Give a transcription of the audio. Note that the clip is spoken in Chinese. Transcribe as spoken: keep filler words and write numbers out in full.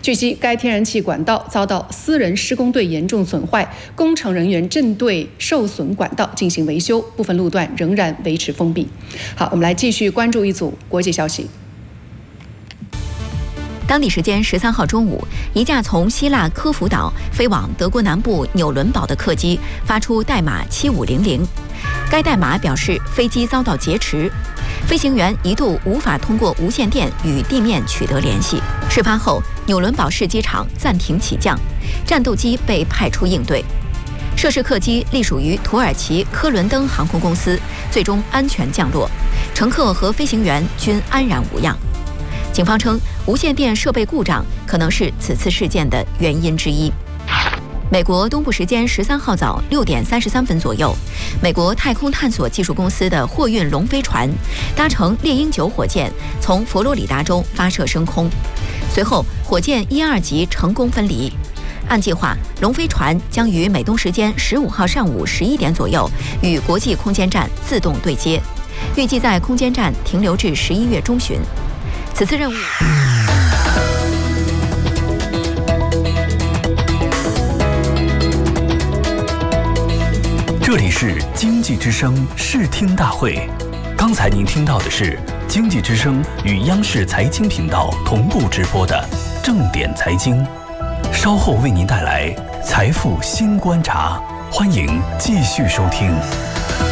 据悉，该天然气管道遭到私人施工队严重损坏，工程人员正对受损管道进行维修，部分路段仍然维持封闭。好，我们来继续关注一组国际消息。 当地时间十三号中午，一架从希腊科孚岛飞往德国南部纽伦堡的客机发出代码七五零零，该代码表示飞机遭到劫持，飞行员一度无法通过无线电与地面取得联系。事发后，纽伦堡市机场暂停起降，战斗机被派出应对。涉事客机隶属于土耳其科伦登航空公司，最终安全降落，乘客和飞行员均安然无恙。警方称，无线电设备故障可能是此次事件的原因之一。美国东部时间十三号早六点三十三分左右，美国太空探索技术公司的货运龙飞船搭乘猎鹰九火箭从佛罗里达州发射升空，随后火箭一二级成功分离。按计划，龙飞船将于美东时间十五号上午十一点左右与国际空间站自动对接，预计在空间站停留至十一月中旬。此次任务。 这里是经济之声视听大会，刚才您听到的是经济之声与央视财经频道同步直播的正点财经，稍后为您带来财富新观察，欢迎继续收听。